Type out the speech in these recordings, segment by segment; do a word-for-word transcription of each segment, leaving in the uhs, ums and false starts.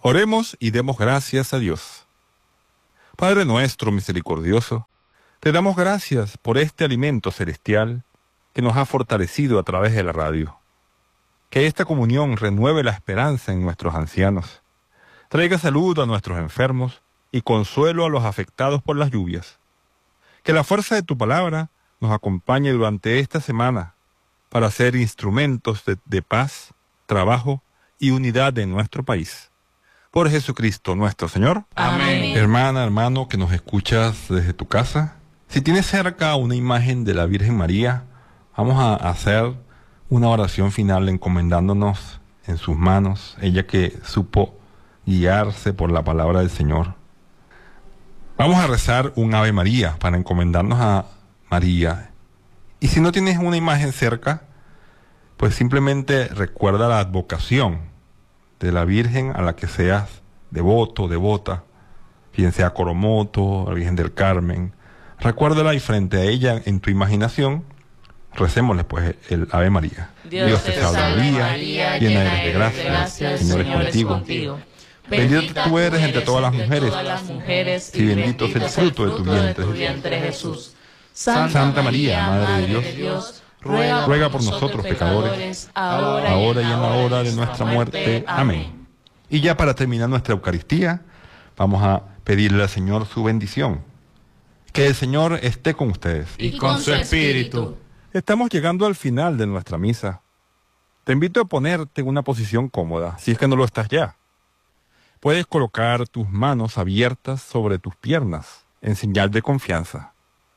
Oremos y demos gracias a Dios. Padre nuestro misericordioso, te damos gracias por este alimento celestial que nos ha fortalecido a través de la radio. Que esta comunión renueve la esperanza en nuestros ancianos, traiga salud a nuestros enfermos y consuelo a los afectados por las lluvias. Que la fuerza de tu palabra nos acompañe durante esta semana para ser instrumentos de, de paz, trabajo y unidad en nuestro país. Por Jesucristo nuestro Señor. Amén. Hermana, hermano, que nos escuchas desde tu casa, si tienes cerca una imagen de la Virgen María, vamos a hacer una oración final encomendándonos en sus manos, ella que supo guiarse por la palabra del Señor. Vamos a rezar un Ave María para encomendarnos a María. Y si no tienes una imagen cerca, pues simplemente recuerda la advocación de la Virgen a la que seas devoto, devota, quien sea Coromoto, la Virgen del Carmen. Recuérdala y frente a ella en tu imaginación, recémosle pues el Ave María. Dios, Dios te salve María, María, llena eres de gracia, gracia el Señor, Señor es contigo. contigo. Bendita tú eres entre todas las mujeres, todas las mujeres y bendito es el fruto de tu vientre, vientre Jesús. Santa, Santa María, Madre de Dios, Dios ruega, ruega por nosotros pecadores, ahora, ahora y en la hora de nuestra muerte. Amén. Y ya para terminar nuestra Eucaristía, vamos a pedirle al Señor su bendición. Que el Señor esté con ustedes. Y con su espíritu. Estamos llegando al final de nuestra misa. Te invito a ponerte en una posición cómoda, si es que no lo estás ya. Puedes colocar tus manos abiertas sobre tus piernas, en señal de confianza.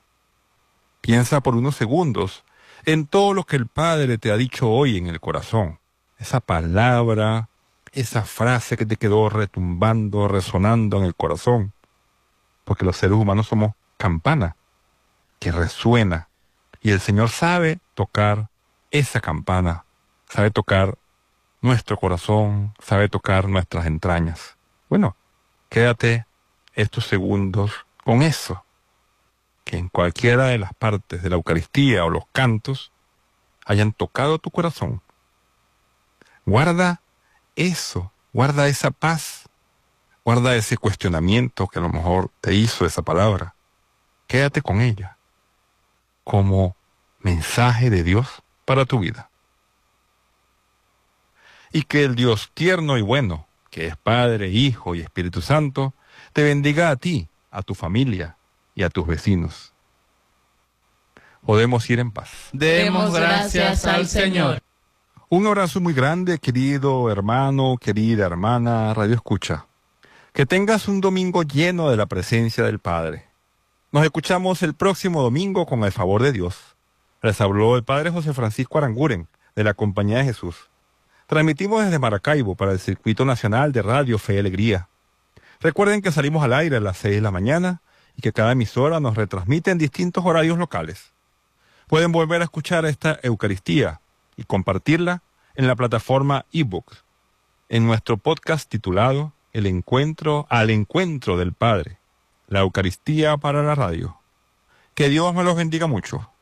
Piensa por unos segundos en todo lo que el Padre te ha dicho hoy en el corazón. Esa palabra, esa frase que te quedó retumbando, resonando en el corazón. Porque los seres humanos somos campana que resuena. Y el Señor sabe tocar esa campana, sabe tocar nuestro corazón, sabe tocar nuestras entrañas. Bueno, quédate estos segundos con eso, que en cualquiera de las partes de la Eucaristía o los cantos hayan tocado tu corazón. Guarda eso, guarda esa paz, guarda ese cuestionamiento que a lo mejor te hizo esa palabra. Quédate con ella como mensaje de Dios para tu vida. Y que el Dios tierno y bueno, que es Padre, Hijo y Espíritu Santo, te bendiga a ti, a tu familia y a tus vecinos. Podemos ir en paz. Demos gracias al Señor. Un abrazo muy grande, querido hermano, querida hermana, Radio Escucha. Que tengas un domingo lleno de la presencia del Padre. Nos escuchamos el próximo domingo con el favor de Dios. Les habló el Padre José Francisco Aranguren, de la Compañía de Jesús. Transmitimos desde Maracaibo para el Circuito Nacional de Radio Fe y Alegría. Recuerden que salimos al aire a las seis de la mañana y que cada emisora nos retransmite en distintos horarios locales. Pueden volver a escuchar esta Eucaristía y compartirla en la plataforma eBooks, en nuestro podcast titulado El Encuentro al Encuentro del Padre, la Eucaristía para la radio. Que Dios me los bendiga mucho.